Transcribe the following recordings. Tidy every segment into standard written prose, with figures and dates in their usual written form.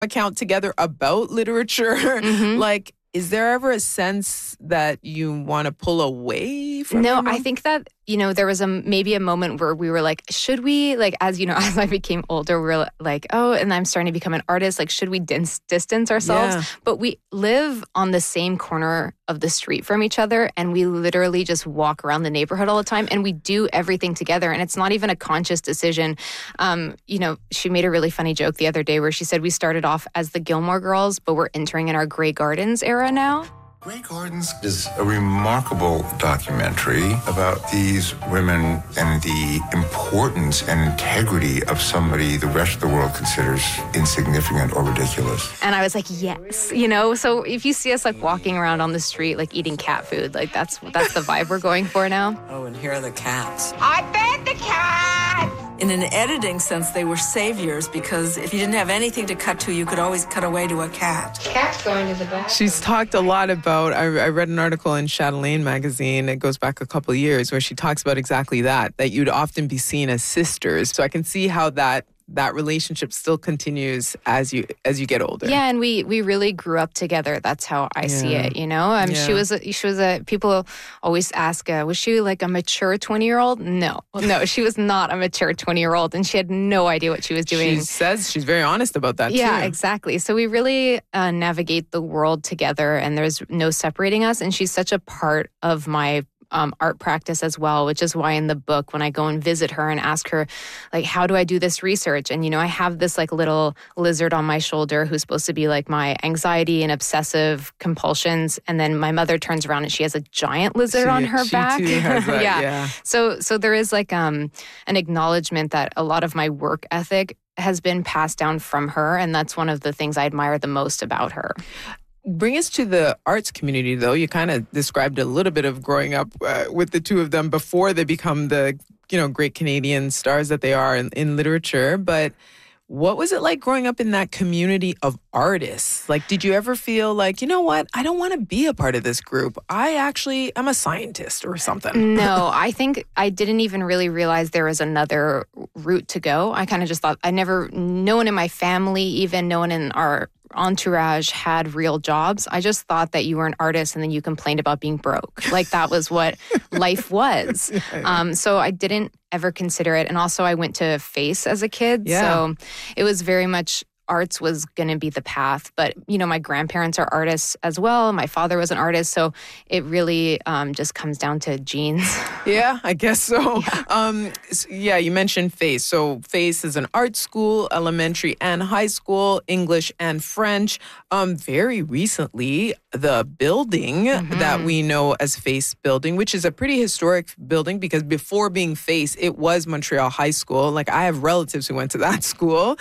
account together about literature. Mm-hmm. Like, is there ever a sense that you want to pull away from No, your mom? I think that, there was maybe a moment where we were like, should we, like, as I became older, we were like, oh, and I'm starting to become an artist. Like, should we distance ourselves? Yeah. But we live on the same corner of the street from each other, and we literally just walk around the neighborhood all the time, and we do everything together. And it's not even a conscious decision. She made a really funny joke the other day where she said we started off as the Gilmore Girls, but we're entering in our Grey Gardens era now. Grey Gardens is a remarkable documentary about these women and the importance and integrity of somebody the rest of the world considers insignificant or ridiculous. And I was like, yes, so if you see us like walking around on the street, like eating cat food, like that's the vibe we're going for now. Oh, and here are the cats. I fed the cat! In an editing sense, they were saviors because if you didn't have anything to cut to, you could always cut away to a cat. Cat's going to the bathroom. She's talked a lot about, I read an article in Chatelaine magazine, it goes back a couple of years, where she talks about exactly that you'd often be seen as sisters. So I can see how that relationship still continues as you get older. Yeah, and we really grew up together. That's how I see it, She was a people always ask, was she like a mature 20-year-old? No, she was not a mature 20-year-old, and she had no idea what she was doing. She says she's very honest about that, Yeah, too. exactly. So we really navigate the world together, and there's no separating us, and she's such a part of my art practice as well, which is why in the book, when I go and visit her and ask her, like, how do I do this research? And, I have this like little lizard on my shoulder who's supposed to be like my anxiety and obsessive compulsions. And then my mother turns around and she has a giant lizard on her back. She too has that, yeah. So there is like an acknowledgement that a lot of my work ethic has been passed down from her. And that's one of the things I admire the most about her. Bring us to the arts community, though. You kind of described a little bit of growing up with the two of them before they become the, great Canadian stars that they are in literature. But what was it like growing up in that community of artists? Like, did you ever feel like, you know what? I don't want to be a part of this group. I actually am a scientist or something. No, I think I didn't even really realize there was another route to go. I kind of just thought no one in my family, even no one in our entourage had real jobs. I just thought that you were an artist and then you complained about being broke. Like that was what life was. So I didn't ever consider it. And also I went to FACE as a kid. Yeah. So it was very much arts was going to be the path. But, my grandparents are artists as well. My father was an artist. So it really just comes down to genes. Yeah, I guess so. Yeah. You mentioned FACE. So FACE is an art school, elementary and high school, English and French. Very recently, the building that we know as FACE building, which is a pretty historic building because before being FACE, it was Montreal High School. Like I have relatives who went to that school.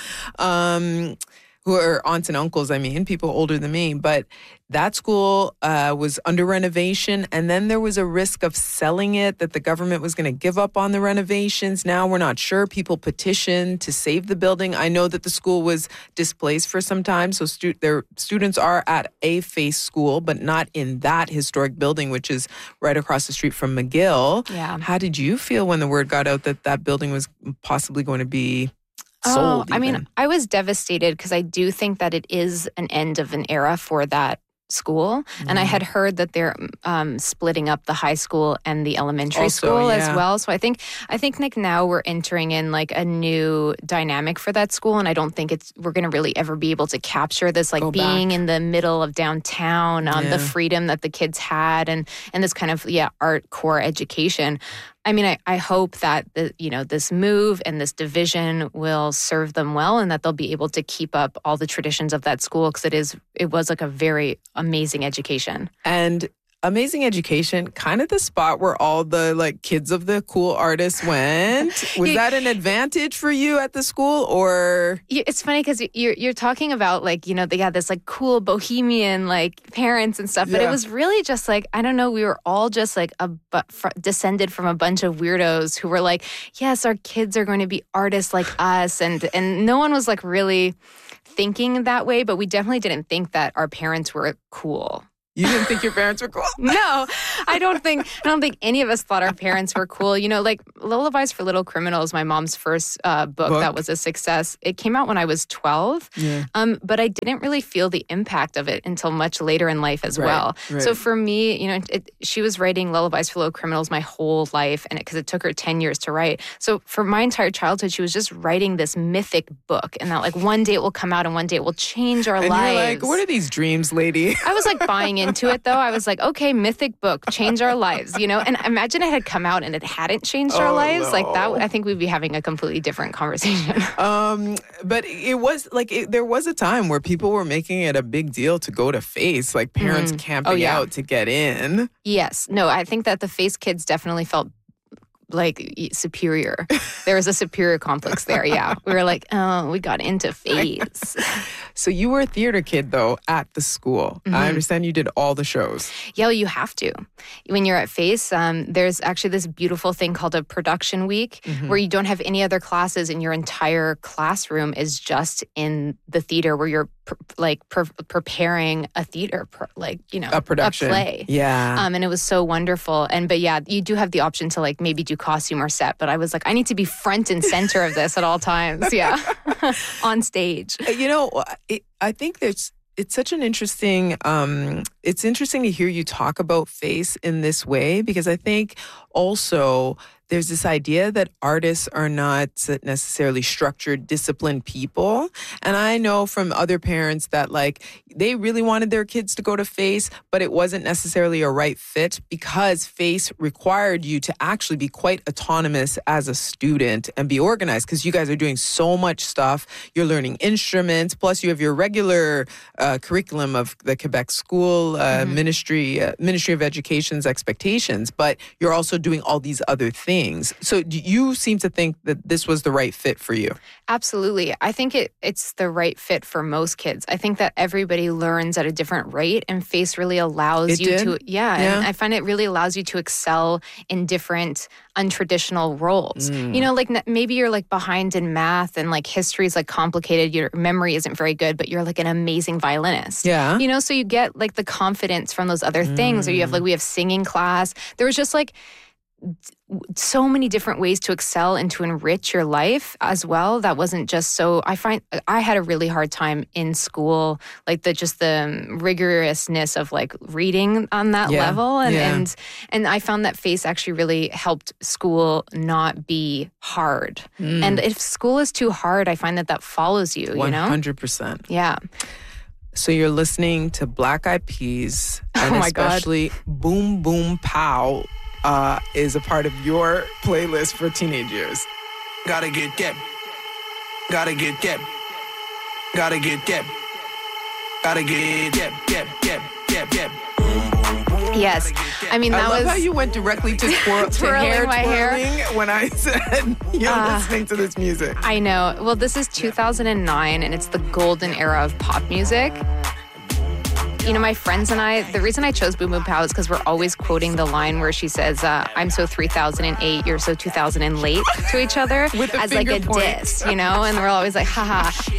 Who are aunts and uncles, people older than me. But that school was under renovation, and then there was a risk of selling it, that the government was going to give up on the renovations. Now we're not sure. People petitioned to save the building. I know that the school was displaced for some time, so their students are at a FACE school, but not in that historic building, which is right across the street from McGill. Yeah. How did you feel when the word got out that that building was possibly going to be sold? I was devastated because I do think that it is an end of an era for that school. And I had heard that they're splitting up the high school and the elementary school as well. So I think Nick, now we're entering in like a new dynamic for that school. And I don't think we're going to really ever be able to capture this, like being in the middle of downtown, the freedom that the kids had and this kind of, art core education. I hope that this move and this division will serve them well and that they'll be able to keep up all the traditions of that school because it was like a very amazing education. And amazing education, kind of the spot where all the like kids of the cool artists went. Was that an advantage for you at the school, or? It's funny because you're talking about like, they got this like cool bohemian like parents and stuff, but it was really just like, I don't know, we were all just like descended from a bunch of weirdos who were like, yes, our kids are going to be artists like us. And no one was like really thinking that way, but we definitely didn't think that our parents were cool. You didn't think your parents were cool? No, I don't think any of us thought our parents were cool. You know, like Lullabies for Little Criminals, my mom's first book that was a success. It came out when I was 12, but I didn't really feel the impact of it until much later in life as well. Right. So for me, you know, she was writing Lullabies for Little Criminals my whole life, and because it took her 10 years to write. So for my entire childhood, she was just writing this mythic book, and that like one day it will come out and one day it will change our lives. And you're like, what are these dreams, lady? I was like buying into it though. I was like, okay, mythic book, change our lives, you know? And imagine it had come out and it hadn't changed our lives. No. Like that, I think we'd be having a completely different conversation. But it was like, there was a time where people were making it a big deal to go to FACE, like parents camping out to get in. Yes. No, I think that the FACE kids definitely felt like superior. There was a superior complex there. Yeah. We were like, oh, we got into FACE. So you were a theater kid though at the school. I understand you did all the shows. Yeah, well, you have to. When you're at FACE, there's actually this beautiful thing called a production week where you don't have any other classes and your entire classroom is just in the theater where you're preparing a theater, a production, a play. Yeah. And it was so wonderful. But yeah, you do have the option to like maybe do costume or set. But I was like, I need to be front and center of this at all times. Yeah. On stage. You know, I think it's such an interesting, it's interesting to hear you talk about FACE in this way, because I think also there's this idea that artists are not necessarily structured, disciplined people. And I know from other parents that like they really wanted their kids to go to FACE, but it wasn't necessarily a right fit because FACE required you to actually be quite autonomous as a student and be organized, because you guys are doing so much stuff. You're learning instruments, plus you have your regular curriculum of the Quebec School Ministry of Education's expectations, but you're also doing all these other things. So do you seem to think that this was the right fit for you? Absolutely. I think it's the right fit for most kids. I think that everybody learns at a different rate, and FACE really allows you to, and I find it really allows you to excel in different untraditional roles. You know, like maybe you're like behind in math and like history is like complicated. Your memory isn't very good, but you're like an amazing violinist. Yeah. You know, so you get like the confidence from those other things, or you have like, we have singing class. There was just like so many different ways to excel and to enrich your life as well. That wasn't just so, I find I had a really hard time in school, like the rigorousness of like reading on that level. And I found that FACE actually really helped school not be hard. And if school is too hard, I find that follows you, 100%. You know? 100%. Yeah. So you're listening to Black Eyed Peas, and especially Boom Boom Pow is a part of your playlist for teenage years. Gotta get that. Gotta get that. Gotta get that. Gotta get that. Yes. I mean, that was... I love how you went directly to hair twirling when I said you're listening to this music. I know. Well, this is 2009, and it's the golden era of pop music. You know, my friends and I, the reason I chose Boom Boom Pow is because we're always quoting the line where she says, I'm so 3008, you're so 2000 and late to each other as like a diss, you know? And we're always like, haha.